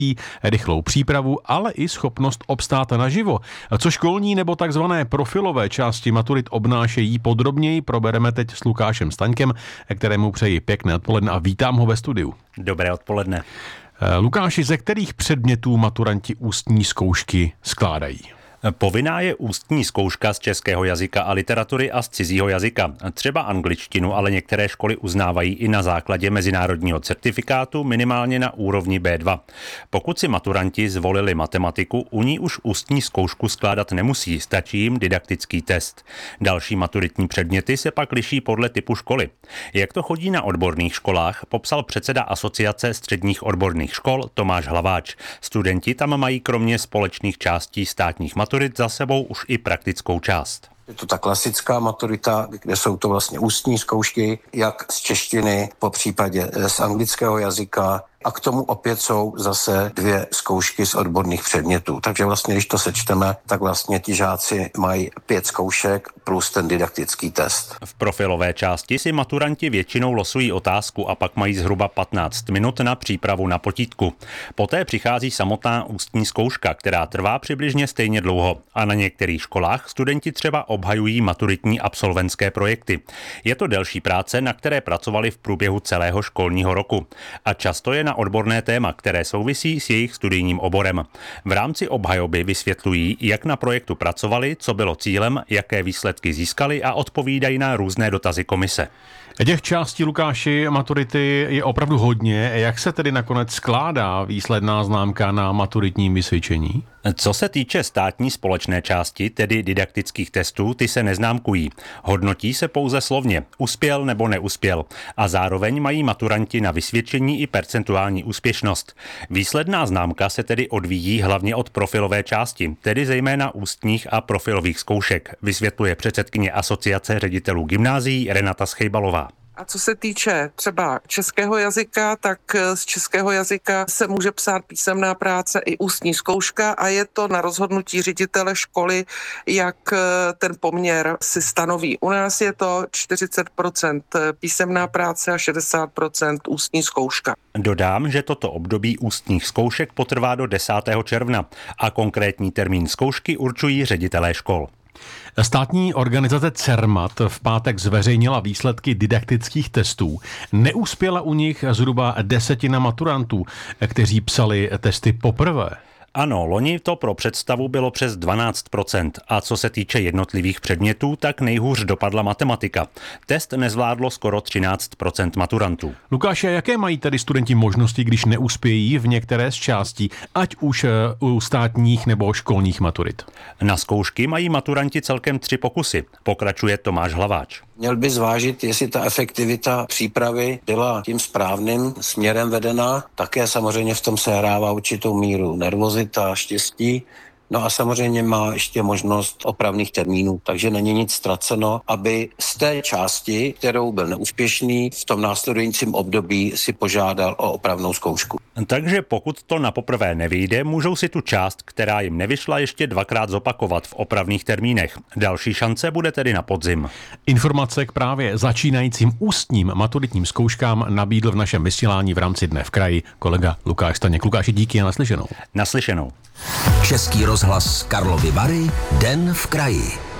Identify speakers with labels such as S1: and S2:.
S1: štěstí, rychlou přípravu, ale i schopnost obstát naživo. Co školní nebo takzvané profilové části maturit obnášejí, podrobněji probereme teď s Lukášem Staňkem, kterému přeji pěkné odpoledne a vítám ho ve studiu.
S2: Dobré odpoledne.
S1: Lukáši, ze kterých předmětů maturanti ústní zkoušky skládají?
S2: Povinná je ústní zkouška z českého jazyka a literatury a z cizího jazyka. Třeba angličtinu, ale některé školy uznávají i na základě mezinárodního certifikátu minimálně na úrovni B2. Pokud si maturanti zvolili matematiku, u ní už ústní zkoušku skládat nemusí, stačí jim didaktický test. Další maturitní předměty se pak liší podle typu školy. Jak to chodí na odborných školách, popsal předseda Asociace středních odborných škol Tomáš Hlaváč. Studenti tam mají kromě společných částí státních maturit za sebou už i praktickou část.
S3: Je to ta klasická maturita, kde jsou to vlastně ústní zkoušky, jak z češtiny, po případě z anglického jazyka, a k tomu opět jsou zase 2 zkoušky z odborných předmětů. Takže vlastně, když to sečteme, tak vlastně ti žáci mají 5 zkoušek plus ten didaktický test.
S2: V profilové části si maturanti většinou losují otázku a pak mají zhruba 15 minut na přípravu na potítku. Poté přichází samotná ústní zkouška, která trvá přibližně stejně dlouho. A na některých školách studenti třeba obhajují maturitní absolventské projekty. Je to delší práce, na které pracovali v průběhu celého školního roku. A často je na odborné téma, které souvisí s jejich studijním oborem. V rámci obhajoby vysvětlují, jak na projektu pracovali, co bylo cílem, jaké výsledky získali a odpovídají na různé dotazy komise.
S1: Těch částí, Lukáši, maturity je opravdu hodně. Jak se tedy nakonec skládá výsledná známka na maturitním vysvědčení?
S2: Co se týče státní společné části, tedy didaktických testů, ty se neznámkují. Hodnotí se pouze slovně, uspěl nebo neuspěl. A zároveň mají maturanti na vysvědčení i percentuální úspěšnost. Výsledná známka se tedy odvíjí hlavně od profilové části, tedy zejména ústních a profilových zkoušek, vysvětluje předsedkyně Asociace ředitelů gymnázií Renata Schejbalová.
S4: A co se týče třeba českého jazyka, tak z českého jazyka se může psát písemná práce i ústní zkouška a je to na rozhodnutí ředitele školy, jak ten poměr si stanoví. U nás je to 40% písemná práce a 60% ústní zkouška.
S2: Dodám, že toto období ústních zkoušek potrvá do 10. června a konkrétní termín zkoušky určují ředitelé škol.
S1: Státní organizace CERMAT v pátek zveřejnila výsledky didaktických testů. Neuspěla u nich zhruba 10% maturantů, kteří psali testy poprvé.
S2: Ano, loni to pro představu bylo přes 12%. A co se týče jednotlivých předmětů, tak nejhůř dopadla matematika. Test nezvládlo skoro 13% maturantů.
S1: Lukáši, jaké mají tedy studenti možnosti, když neuspějí v některé z částí, ať už u státních nebo školních maturit?
S2: Na zkoušky mají maturanti celkem 3 pokusy, pokračuje Tomáš Hlaváč.
S3: Měl by zvážit, jestli ta efektivita přípravy byla tím správným směrem vedena. Také samozřejmě v tom sehrává určitou míru nervozita, štěstí. No a samozřejmě má ještě možnost opravných termínů, takže není nic ztraceno, aby z té části, kterou byl neúspěšný, v tom následujícím období si požádal o opravnou zkoušku.
S2: Takže pokud to na poprvé nevyjde, můžou si tu část, která jim nevyšla, ještě 2krát zopakovat v opravných termínech. Další šance bude tedy na podzim.
S1: Informace k právě začínajícím ústním maturitním zkouškám nabídl v našem vysílání v rámci Dne v kraji kolega Lukáš Staněk. Lukáši, díky a naslyšenou.
S2: Naslyšenou.
S5: Český rozhlas Karlovy Vary, Den v kraji.